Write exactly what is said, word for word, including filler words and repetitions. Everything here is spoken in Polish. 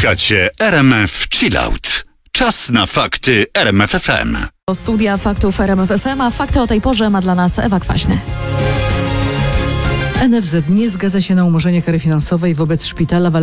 Słuchacie R M F Chillout. Czas na fakty R M F F M. Do studia faktów R M F F M, a fakty o tej porze ma dla nas Ewa Kwaśny. N F Z nie zgadza się na umorzenie kary finansowej wobec szpitala